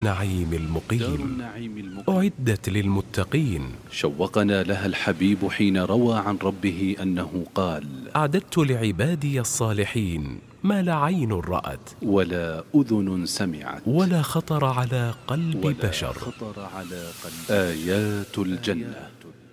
النعيم المقيم، أعدت للمتقين. شوقنا لها الحبيب حين روى عن ربه أنه قال: أعددت لعبادي الصالحين ما لا عين رأت ولا أذن سمعت ولا خطر على قلب بشر. آيات الجنة